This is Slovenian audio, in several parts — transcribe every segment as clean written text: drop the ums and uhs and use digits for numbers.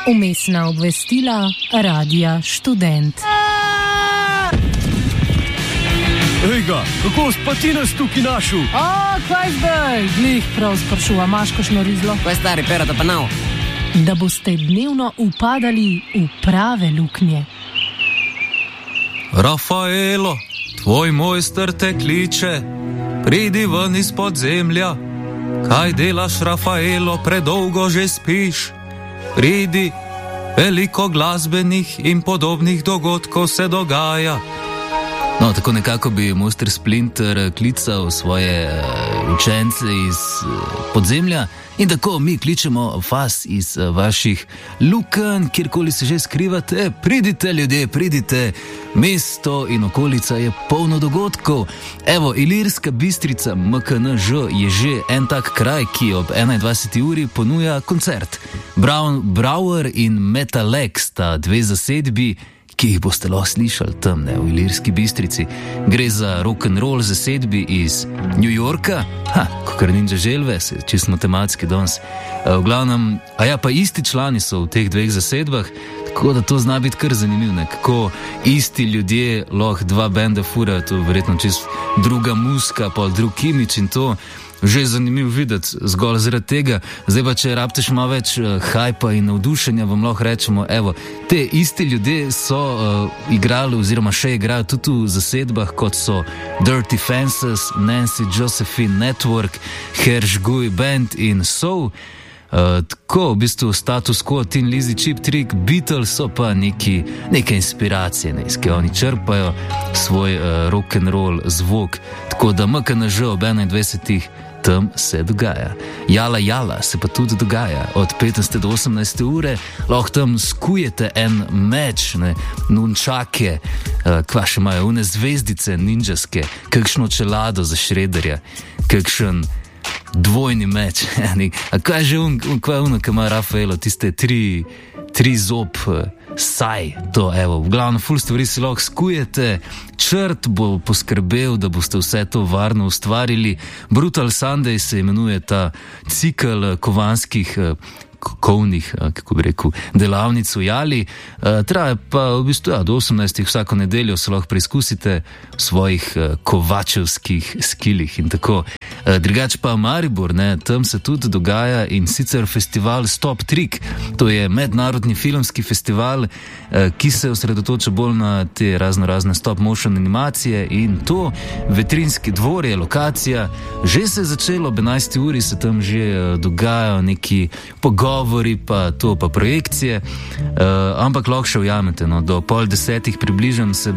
Vmesna obvestila Radia Študent. Ejga, kako spati nas tukaj našel? Kaj zdaj? Glih prav sprašuva, imaš kakšno rizlo? Kaj stari, perata pa nav? Da boste dnevno upadali v prave luknje. Rafaelo, tvoj mojster te kliče, pridi ven iz podzemlja. Kaj delaš, Rafaelo, predolgo že spiš? Pridi, veliko glasbenih in podobnih dogodkov se dogaja. No, tako nekako bi mojster Splinter klical svoje učence iz podzemlja in tako mi kličemo vas iz vaših lukenj, kjerkoli se že skrivate. Pridite, ljudje, pridite, mesto in okolica je polno dogodkov. Evo, Ilirska Bistrica MKNŽ je že en tak kraj, ki ob 21. uri ponuja koncert. Brouwer in Metalek sta dve zasedbi, ki jih boste lahko slišali tam, v Ilirski Bistrici. Gre za rock'n'roll zasedbi iz New Yorka, kakor Ninja Želve, se čisto matematski danes. V glavnem, pa isti člani so v teh dveh zasedbah, tako da to zna biti kar zanimivo, kako isti ljudje lahko dva benda furajo, to verjetno čisto druga muzika, pa drug imič in to. Že je zanimivo videti zgolj zaradi tega. Zdaj pa, če rabite še malo več hajpa in navdušenja, vam lahko rečemo, evo, te isti ljudje so igrali oziroma še igrajo tudi v zasedbah, kot so Dirty Fences, Nancy Josephine Network, Hersh Gui Band in Soul. Tako, v bistvu status quo, Tin Lizzy, Cheap Trick, Beatles so pa neke inspiracije, iz ki oni črpajo svoj rock'n'roll zvok. Tako da MKNŽ ob 21. tam se dogaja. Jala se pa tudi dogaja. Od 15. do 18. ure lahko tam skujete en meč, nunčake, kva še imajo, une zvezdice ninjaske, kakšno čelado za šrederja, kakšen dvojni meč. A kaj je že kaj je ono, ki ima Rafaelo, tiste tri zob saj, to evo, v glavnem ful stvari si lahko skujete, črt bo poskrbel, da boste vse to varno ustvarili. Brutal Sunday se imenuje ta cikl kovanskih kovnih, kako bi rekel, delavnic v Jali. Traja pa v bistvu do 18. vsako nedeljo se lahko preizkusite v svojih kovačevskih skilih in tako. Drugač pa Maribor, tam se tudi dogaja in sicer festival Stop Trick. To je mednarodni filmski festival, ki se osredotoča bolj na te razne stop motion animacije in to Vetrinski dvor je lokacija. Že se je začelo, ob 11. uri se tam že dogajajo neki pogovori, pa projekcije, ampak lahko še ujamete, do 9:30 približno se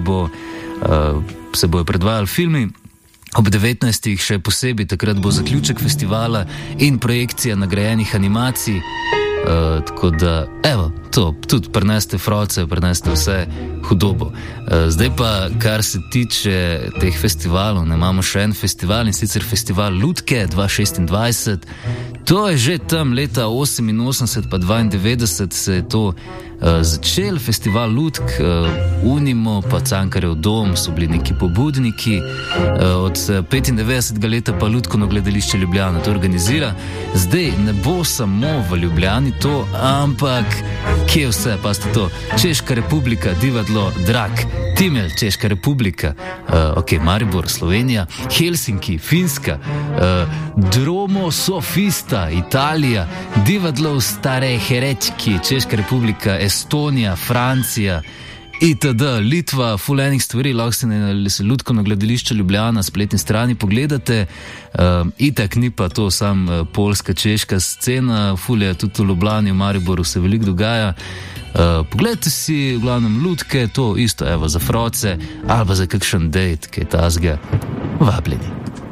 bojo predvajali filmi. Ob 19. še posebej, takrat bo zaključek festivala in projekcija nagrajenih animacij. Tako da, evo, to, tudi preneste froce, preneste vse hudobo. Zdaj pa, kar se tiče teh festivalov, imamo še en festival in sicer festival Lutke 2026. To je že tam leta 88 pa 92 se je to začel, festival Lutk, Unimo pa Cankarjev dom so bili neki pobudniki, od 95. leta pa Lutkovno gledališče Ljubljana to organizira. Zdaj ne bo samo v Ljubljani to, ampak kje vse, pa ste to, Češka republika, Divadlo, Drag, Timelj, Češka republika, Maribor, Slovenija, Helsinki, Finska, Dromo Sofista, Italija, Divadlo, Stare Herečki, Češka republika, Estonija, Francija, itd. Litva, ful enih stvari, lahko se na Lutkovno gledališče Ljubljana spletni strani pogledate. Itak ni pa to sam polska, češka scena, ful je tudi v Ljubljani, v Mariboru se veliko dogaja. Poglejte si v glavnem Lutke, to isto evo za froce ali pa za kakšen dejt, ki je tazga. Vabljeni.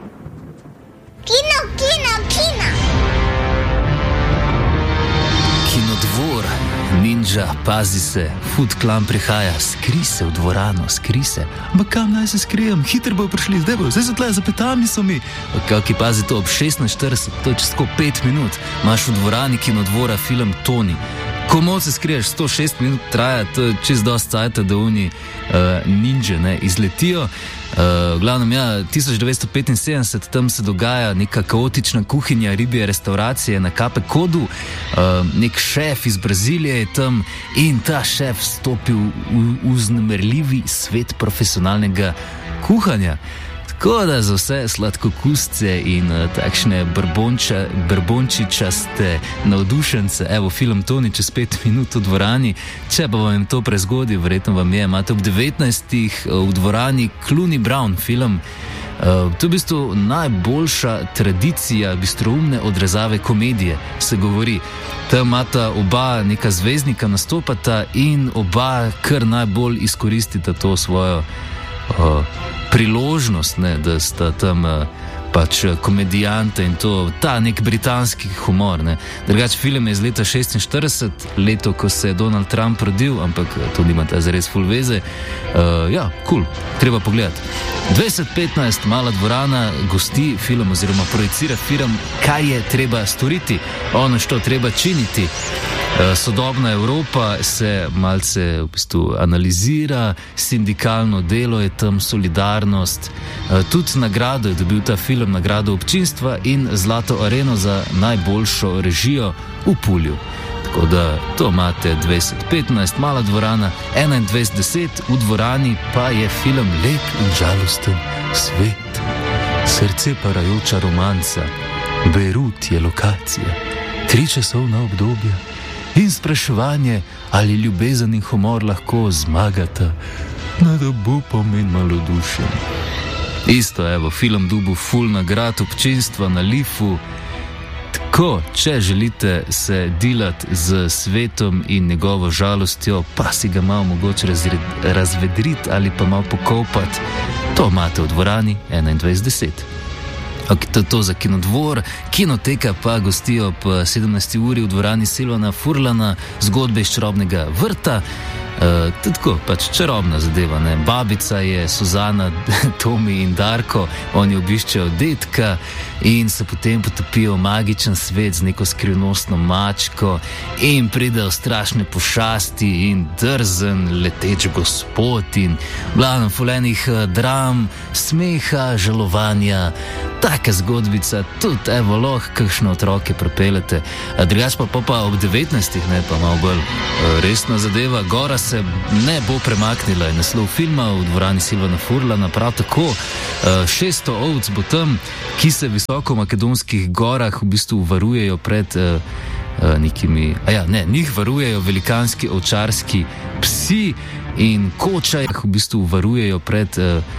Kino! Kinodvor, Ninja, pazi se, Food Clan prihaja, skri se v dvorano, skri se. Ampak kam naj se skrijem? Hitro bojo prišli, zdaj so tle, zapetami so mi. Pazi to, ob 16:40, to je čez 5 minut, imaš v dvorani Kinodvora film Toni. Komu se skriješ, 106 minut traja, to je čez dosti cajta, da oni ninja ne izletijo. V glavnem, 1975, tam se dogaja neka kaotična kuhinja ribje restauracije na Cape Codu. Nek šef iz Brazilije je tam in ta šef stopi v vznemirljivi svet profesionalnega kuhanja. Tako da za vse sladkokusce in takšne brbončičaste navdušence, evo film Toni čez 5 minut v dvorani, če pa vam to prezgodi, verjetno vam je, imate ob 19. v dvorani Clooney Brown film. To je v bistvu najboljša tradicija bistroumne odrezave komedije, se govori. Tam imata oba neka zvezdnika nastopata in oba kar najbolj izkoristita to svojo priložnost, ne, da sta tam pač komedijante in to, ta nek britanski humor. Drugače, film je iz leta 46, leto, ko se je Donald Trump rodil, ampak to nima ta zares ful veze. Cool, treba pogledati. 2015, Mala dvorana gosti film oziroma projicira film Kaj je treba storiti, ono što treba činiti. Sodobna Evropa se malce v bistvu analizira, sindikalno delo je tam, solidarnost, tudi nagrado je dobil ta film, nagrado občinstva in Zlato areno za najboljšo režijo v Pulju. Tako da to imate 2015, Mala dvorana, 21:10, v dvorani pa je film Lep in žalosten svet, srce parajoča romanca, Beirut je lokacija, 3 časovna obdobja in spraševanje, ali ljubezen in humor lahko zmagata nad obupom in malodušjem. Isto, evo, film dobil ful nagrad občinstva na Lifu. Tako, če želite se dilati z svetom in njegovo žalostjo, pa si ga malo mogoče razvedriti ali pa malo pokopati, to imate v dvorani 21:10. To za Kinodvor, Kinoteka pa gostijo ob 17. uri v dvorani Silvana Furlana, Zgodbe iz čarobnega vrta. Tako, pač čarobna zadeva, ne. Babica je Suzana, Tomi in Darko, oni obiščejo dedka in se potem potopijo v magičen svet z neko skrivnostno mačko in pridejo strašne pošasti in drzen leteč gospod in glavno fulenih dram, smeha, žalovanja. Taka zgodbica, tudi evo lahko kakšne otroke pripeljete. Drugač pa ob 19. ne, pa malo bolj resna zadeva. Gora se ne bo premaknila, je naslov filma v dvorani Silvana Furlana, prav tako 600 ovc bo tam, ki se v visoko-makedonskih gorah v bistvu varujejo pred nekimi, njih varujejo velikanski ovčarski psi in kočaj v bistvu varujejo pred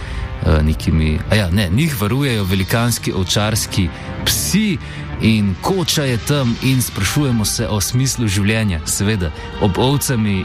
njih varujejo velikanski ovčarski psi in koča je tam in sprašujemo se o smislu življenja, seveda, ob ovcami